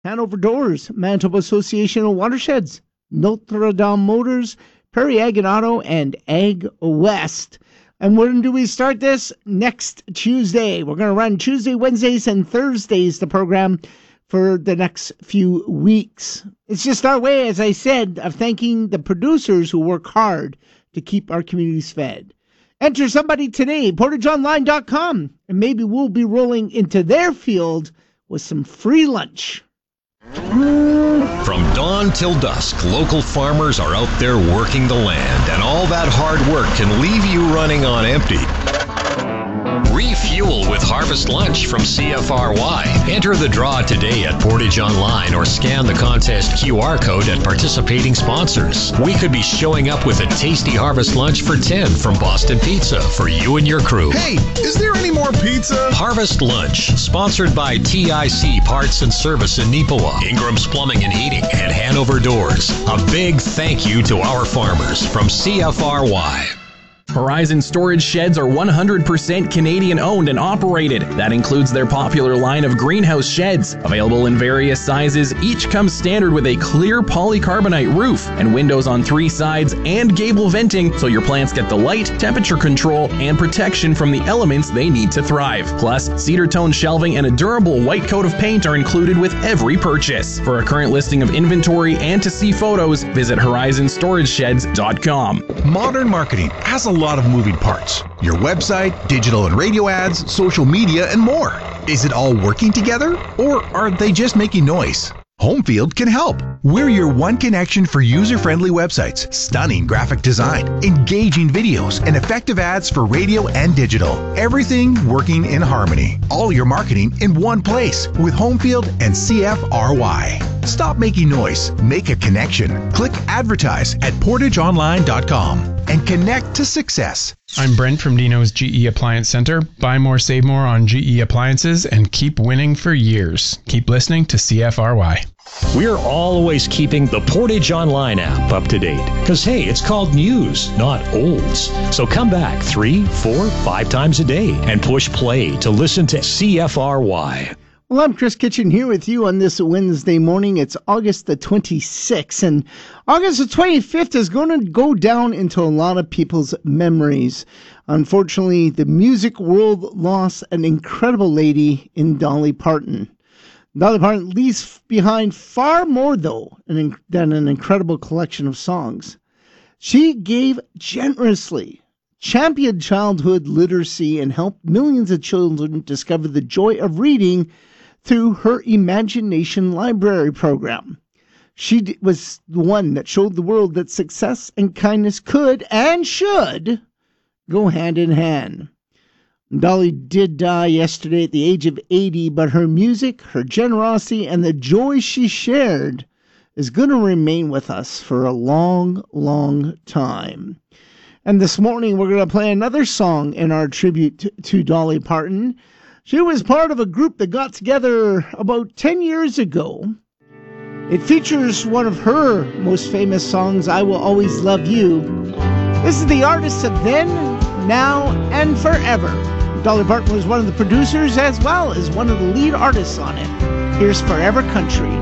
Hanover Doors, Manitoba Association of Watersheds, Notre Dame Motors, Perry Ag and Auto, and Ag West. And when do we start this? Next Tuesday. We're going to run Tuesday, Wednesdays, and Thursdays, the program, for the next few weeks. It's just our way, as I said, of thanking the producers who work hard to keep our communities fed. Enter somebody today, portageonline.com, and maybe we'll be rolling into their field with some free lunch. From dawn till dusk, local farmers are out there working the land, and all that hard work can leave you running on empty. Refuel with Harvest Lunch from CFRY. Enter the draw today at Portage Online or scan the contest QR code at participating sponsors. We could be showing up with a tasty Harvest Lunch for 10 from Boston Pizza for you and your crew. Hey, is there any more pizza? Harvest Lunch, sponsored by TIC Parts and Service in Neepawa, Ingram's Plumbing and Heating, and Hanover Doors. A big thank you to our farmers from CFRY. Horizon Storage Sheds are 100% Canadian owned and operated. That includes their popular line of greenhouse sheds. Available in various sizes, each comes standard with a clear polycarbonate roof and windows on 3 sides and gable venting, so your plants get the light, temperature control, and protection from the elements they need to thrive. Plus, cedar tone shelving and a durable white coat of paint are included with every purchase. For a current listing of inventory and to see photos, visit horizonstoragesheds.com. Modern marketing has a lot of moving parts. Your website, digital and radio ads, social media, and more. Is it all working together, or are they just making noise? Homefield can help. We're your one connection for user-friendly websites, stunning graphic design, engaging videos, and effective ads for radio and digital. Everything working in harmony. All your marketing in one place with Homefield and CFRY. Stop making noise. Make a connection. Click advertise at portageonline.com and connect to success. I'm Brent from Dino's GE Appliance Center. Buy more, save more on GE appliances and keep winning for years. Keep listening to CFRY. We're always keeping the Portage Online app up to date. Because, hey, it's called news, not olds. So come back 3, 4, 5 times a day and push play to listen to CFRY. Well, I'm Chris Kitchen here with you on this Wednesday morning. It's August the 26th, and August the 25th is going to go down into a lot of people's memories. Unfortunately, the music world lost an incredible lady in Dolly Parton. Dolly Parton leaves behind far more, though, than an incredible collection of songs. She gave generously, championed childhood literacy, and helped millions of children discover the joy of reading through her Imagination Library program. She was the one that showed the world that success and kindness could and should go hand in hand. Dolly did die yesterday at the age of 80, but her music, her generosity, and the joy she shared is going to remain with us for a long, long time. And this morning we're going to play another song in our tribute to Dolly Parton. She was part of a group that got together about 10 years ago. It features one of her most famous songs, I Will Always Love You. This is the artist of Then, Now, and Forever. Dolly Parton was one of the producers as well as one of the lead artists on it. Here's Forever Country.